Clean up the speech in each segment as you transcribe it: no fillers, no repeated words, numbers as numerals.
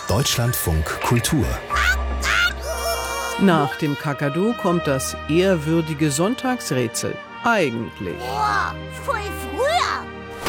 Deutschlandfunk Kultur. Nach dem Kakadu kommt das ehrwürdige Sonntagsrätsel. Eigentlich. Boah, voll früher.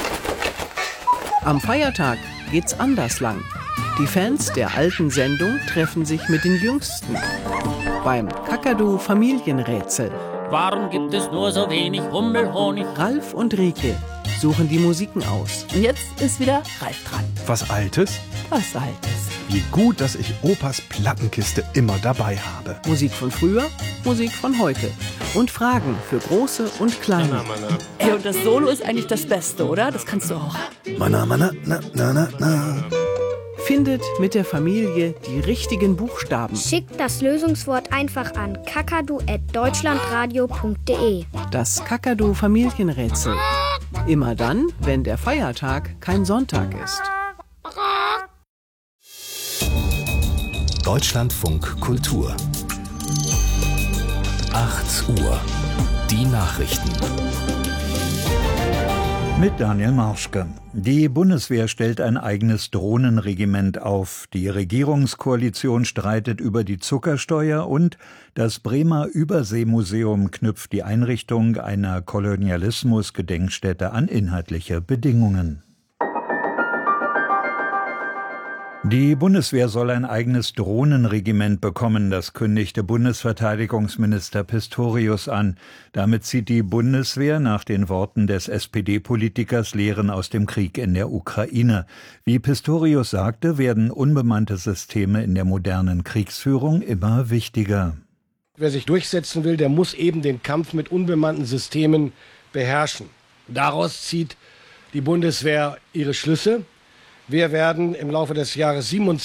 Am Feiertag geht's anders lang. Die Fans der alten Sendung treffen sich mit den Jüngsten. Beim Kakadu Familienrätsel. Warum gibt es nur so wenig Hummelhonig? Ralf und Rieke suchen die Musiken aus. Und jetzt ist wieder Ralf dran. Was Altes? Was Altes. Wie gut, dass ich Opas Plattenkiste immer dabei habe. Musik von früher, Musik von heute. Und Fragen für Große und Kleine. Ey, und das Solo ist eigentlich das Beste, oder? Das kannst du auch. Mana, mana, na, na, na, na. Findet mit der Familie die richtigen Buchstaben. Schickt das Lösungswort einfach an kakadu@deutschlandradio.de. Das Kakadu Familienrätsel. Immer dann, wenn der Feiertag kein Sonntag ist. Deutschlandfunk Kultur. 8 Uhr. Die Nachrichten. Mit Daniel Marschke. Die Bundeswehr stellt ein eigenes Drohnenregiment auf. Die Regierungskoalition streitet über die Zuckersteuer und das Bremer Überseemuseum knüpft die Einrichtung einer Kolonialismus-Gedenkstätte an inhaltliche Bedingungen. Die Bundeswehr soll ein eigenes Drohnenregiment bekommen, das kündigte Bundesverteidigungsminister Pistorius an. Damit zieht die Bundeswehr nach den Worten des SPD-Politikers Lehren aus dem Krieg in der Ukraine. Wie Pistorius sagte, werden unbemannte Systeme in der modernen Kriegsführung immer wichtiger. Wer sich durchsetzen will, der muss eben den Kampf mit unbemannten Systemen beherrschen. Daraus zieht die Bundeswehr ihre Schlüsse. Wir werden im Laufe des Jahres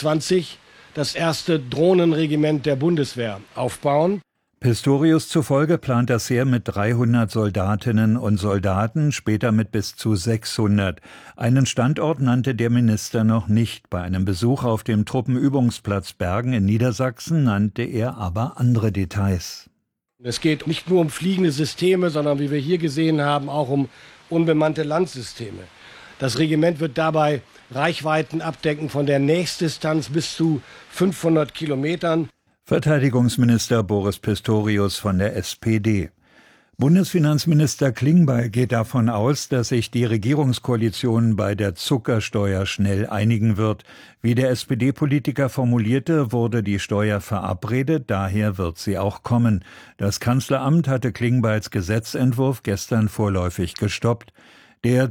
27 das erste Drohnenregiment der Bundeswehr aufbauen. Pistorius zufolge plant das Heer mit 300 Soldatinnen und Soldaten, später mit bis zu 600. Einen Standort nannte der Minister noch nicht. Bei einem Besuch auf dem Truppenübungsplatz Bergen in Niedersachsen nannte er aber andere Details. Es geht nicht nur um fliegende Systeme, sondern wie wir hier gesehen haben, auch um unbemannte Landsysteme. Das Regiment wird dabei Reichweiten abdecken von der Nächstdistanz bis zu 500 Kilometern. Verteidigungsminister Boris Pistorius von der SPD. Bundesfinanzminister Klingbeil geht davon aus, dass sich die Regierungskoalition bei der Zuckersteuer schnell einigen wird. Wie der SPD-Politiker formulierte, wurde die Steuer verabredet, daher wird sie auch kommen. Das Kanzleramt hatte Klingbeils Gesetzentwurf gestern vorläufig gestoppt. Der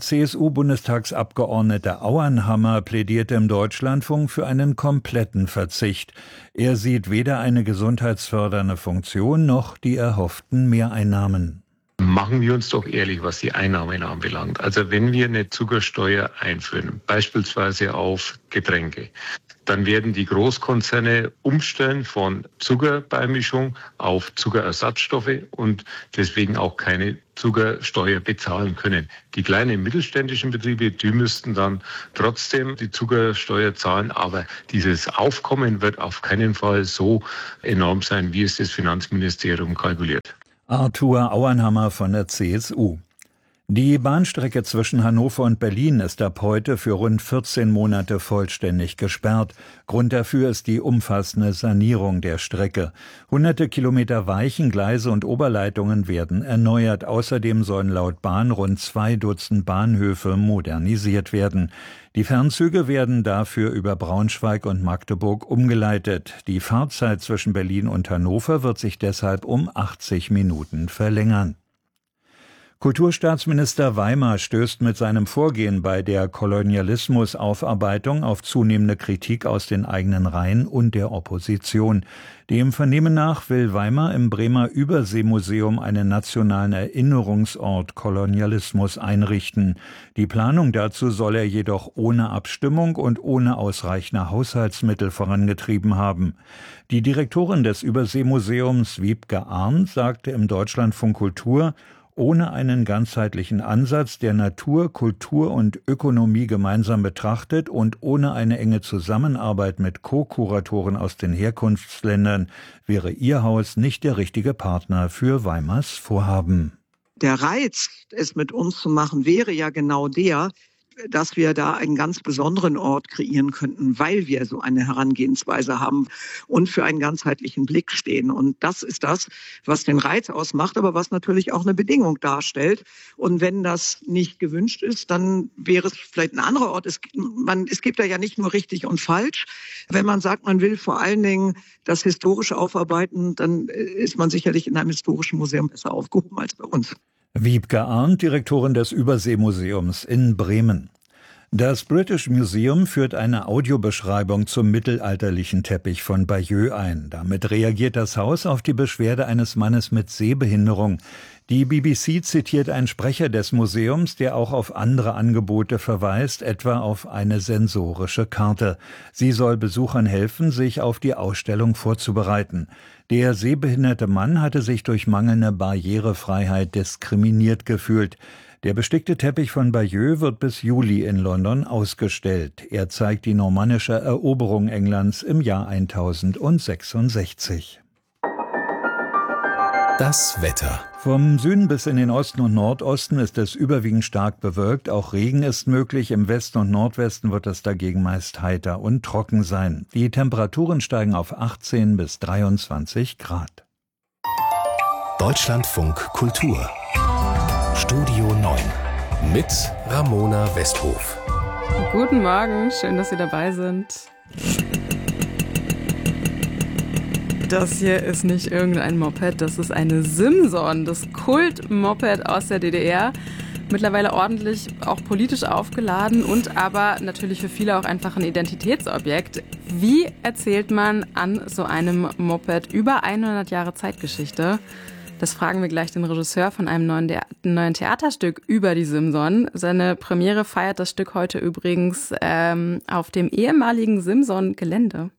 CSU-Bundestagsabgeordnete Auernhammer plädierte im Deutschlandfunk für einen kompletten Verzicht. Er sieht weder eine gesundheitsfördernde Funktion noch die erhofften Mehreinnahmen. Machen wir uns doch ehrlich, was die Einnahmen anbelangt. Also wenn wir eine Zuckersteuer einführen, beispielsweise auf Getränke, dann werden die Großkonzerne umstellen von Zuckerbeimischung auf Zuckerersatzstoffe und deswegen auch keine Zuckersteuer bezahlen können. Die kleinen mittelständischen Betriebe, die müssten dann trotzdem die Zuckersteuer zahlen, aber dieses Aufkommen wird auf keinen Fall so enorm sein, wie es das Finanzministerium kalkuliert. Arthur Auernhammer von der CSU. Die Bahnstrecke zwischen Hannover und Berlin ist ab heute für rund 14 Monate vollständig gesperrt. Grund dafür ist die umfassende Sanierung der Strecke. Hunderte Kilometer Weichen, Gleise und Oberleitungen werden erneuert. Außerdem sollen laut Bahn rund 2 Dutzend Bahnhöfe modernisiert werden. Die Fernzüge werden dafür über Braunschweig und Magdeburg umgeleitet. Die Fahrzeit zwischen Berlin und Hannover wird sich deshalb um 80 Minuten verlängern. Kulturstaatsminister Weimar stößt mit seinem Vorgehen bei der Kolonialismusaufarbeitung auf zunehmende Kritik aus den eigenen Reihen und der Opposition. Dem Vernehmen nach will Weimar im Bremer Überseemuseum einen nationalen Erinnerungsort Kolonialismus einrichten. Die Planung dazu soll er jedoch ohne Abstimmung und ohne ausreichende Haushaltsmittel vorangetrieben haben. Die Direktorin des Überseemuseums Wiebke Arndt sagte im Deutschlandfunk Kultur, ohne einen ganzheitlichen Ansatz, der Natur, Kultur und Ökonomie gemeinsam betrachtet und ohne eine enge Zusammenarbeit mit Co-Kuratoren aus den Herkunftsländern wäre ihr Haus nicht der richtige Partner für Weimars Vorhaben. Der Reiz, es mit uns zu machen, wäre ja genau der, dass wir da einen ganz besonderen Ort kreieren könnten, weil wir so eine Herangehensweise haben und für einen ganzheitlichen Blick stehen. Und das ist das, was den Reiz ausmacht, aber was natürlich auch eine Bedingung darstellt. Und wenn das nicht gewünscht ist, dann wäre es vielleicht ein anderer Ort. Es gibt da ja nicht nur richtig und falsch. Wenn man sagt, man will vor allen Dingen das historisch aufarbeiten, dann ist man sicherlich in einem historischen Museum besser aufgehoben als bei uns. Wiebke Arndt, Direktorin des Überseemuseums in Bremen. Das British Museum führt eine Audiobeschreibung zum mittelalterlichen Teppich von Bayeux ein. Damit reagiert das Haus auf die Beschwerde eines Mannes mit Sehbehinderung. Die BBC zitiert einen Sprecher des Museums, der auch auf andere Angebote verweist, etwa auf eine sensorische Karte. Sie soll Besuchern helfen, sich auf die Ausstellung vorzubereiten. Der sehbehinderte Mann hatte sich durch mangelnde Barrierefreiheit diskriminiert gefühlt. Der bestickte Teppich von Bayeux wird bis Juli in London ausgestellt. Er zeigt die normannische Eroberung Englands im Jahr 1066. Das Wetter. Vom Süden bis in den Osten und Nordosten ist es überwiegend stark bewölkt. Auch Regen ist möglich. Im Westen und Nordwesten wird es dagegen meist heiter und trocken sein. Die Temperaturen steigen auf 18 bis 23 Grad. Deutschlandfunk Kultur. Studio 9 mit Ramona Westhof. Guten Morgen, schön, dass Sie dabei sind. Das hier ist nicht irgendein Moped, das ist eine Simson, das Kult-Moped aus der DDR. Mittlerweile ordentlich auch politisch aufgeladen und aber natürlich für viele auch einfach ein Identitätsobjekt. Wie erzählt man an so einem Moped über 100 Jahre Zeitgeschichte? Das fragen wir gleich den Regisseur von einem neuen Theaterstück über die Simson. Seine Premiere feiert das Stück heute übrigens auf dem ehemaligen Simson-Gelände.